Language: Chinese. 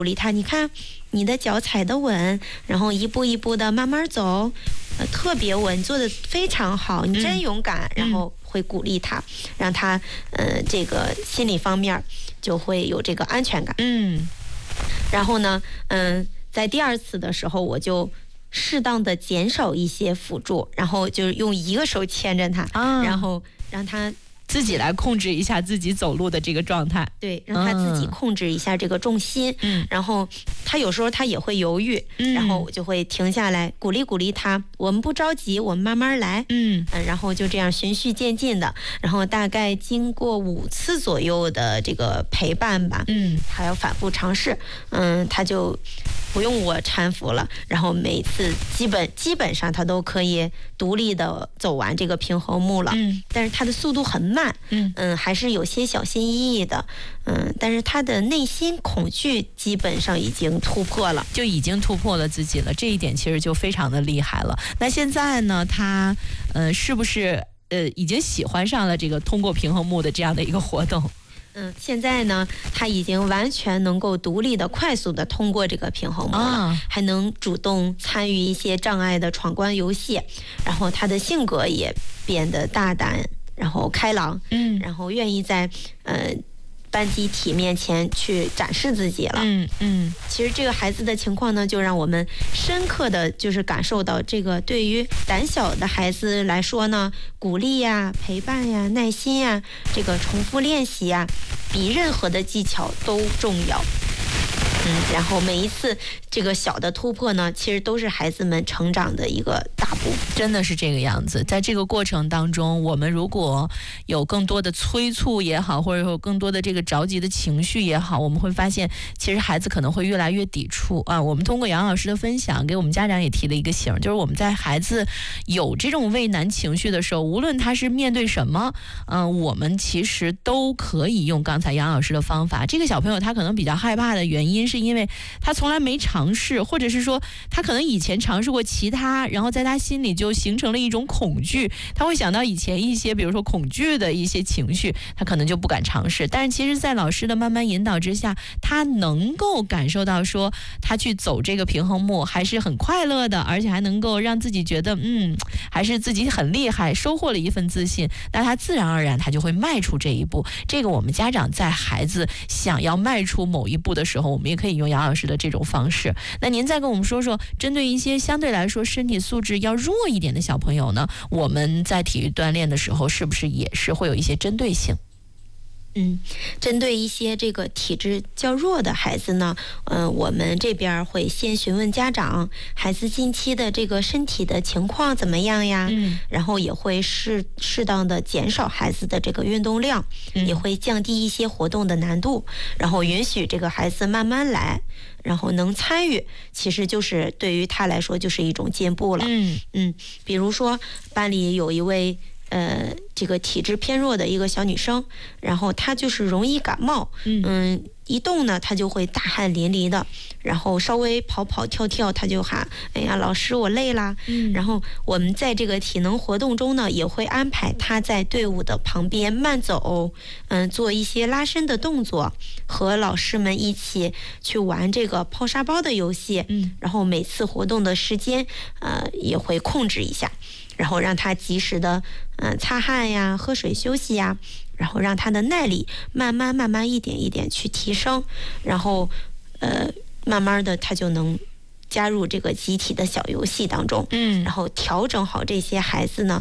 鼓励他，你看你的脚踩得稳，然后一步一步的慢慢走，特别稳，做得非常好，你真勇敢。然后会鼓励他，让他这个心理方面就会有这个安全感。然后呢，在第二次的时候，我就适当的减少一些辅助，然后就是用一个手牵着他，然后让他自己来控制一下自己走路的这个状态， 对，让他自己控制一下这个重心。然后他有时候他也会犹豫，然后我就会停下来鼓励鼓励他，我们不着急，我们慢慢来。然后就这样循序渐进的，然后大概经过5次左右的这个陪伴吧，还要反复尝试，他就不用我搀扶了，然后每次基本上他都可以独立的走完这个平衡木了。但是他的速度很慢，还是有些小心翼翼的，但是他的内心恐惧基本上已经突破了， 就已经突破了自己了，这一点其实就非常的厉害了。那现在呢，他是不是已经喜欢上了这个通过平衡木的这样的一个活动？ 现在呢，他已经完全能够独立的、快速的通过这个平衡木了，还能主动参与一些障碍的闯关游戏，然后他的性格也变得大胆，然后开朗，然后愿意在班集体面前去展示自己了。其实这个孩子的情况呢，就让我们深刻的就是感受到，这个对于胆小的孩子来说呢，鼓励呀、陪伴呀、耐心呀，这个重复练习呀，比任何的技巧都重要。然后每一次这个小的突破呢，其实都是孩子们成长的一个大步， 真的是这个样子。在这个过程当中，我们如果有更多的催促也好，或者有更多的这个着急的情绪也好，我们会发现其实孩子可能会越来越抵触啊。我们通过杨老师的分享，给我们家长也提了一个醒，就是我们在孩子有这种畏难情绪的时候，无论他是面对什么，我们其实都可以用刚才杨老师的方法。这个小朋友他可能比较害怕的原因，是因为他从来没尝试，或者是说他可能以前尝试过其他，然后在他心里就形成了一种恐惧，他会想到以前一些比如说恐惧的一些情绪，他可能就不敢尝试。但是其实在老师的慢慢引导之下，他能够感受到说他去走这个平衡木还是很快乐的，而且还能够让自己觉得还是自己很厉害，收获了一份自信，那他自然而然他就会迈出这一步。这个我们家长在孩子想要迈出某一步的时候，我们也可以用杨老师的这种方式。那您再跟我们说说，针对一些相对来说身体素质要弱一点的小朋友呢，我们在体育锻炼的时候是不是也是会有一些针对性？ 针对一些这个体质较弱的孩子呢，我们这边会先询问家长，孩子近期的这个身体的情况怎么样呀？然后也会适当的减少孩子的这个运动量，也会降低一些活动的难度，然后允许这个孩子慢慢来，然后能参与，其实就是对于他来说就是一种进步了。比如说班里有一位这个体质偏弱的一个小女生，然后她就是容易感冒，一动呢她就会大汗淋漓的，然后稍微跑跑跳跳她就喊，哎呀老师我累啦。然后我们在这个体能活动中呢，也会安排她在队伍的旁边慢走，做一些拉伸的动作，和老师们一起去玩这个抛沙包的游戏，然后每次活动的时间也会控制一下，然后让他及时的擦汗呀、喝水休息呀，然后让他的耐力慢慢一点一点去提升，然后慢慢的他就能加入这个集体的小游戏当中，然后调整好这些孩子呢